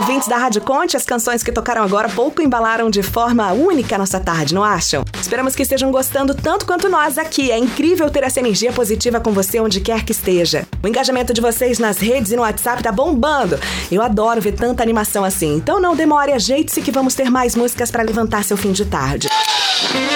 ouvintes da Rádio Conte, as canções que tocaram agora pouco embalaram de forma única a nossa tarde, não acham? Esperamos que estejam gostando tanto quanto nós aqui. É incrível ter essa energia positiva com você onde quer que esteja. O engajamento de vocês nas redes e no WhatsApp tá bombando. Eu adoro ver tanta animação assim. Então não demore, ajeite-se que vamos ter mais músicas para levantar seu fim de tarde.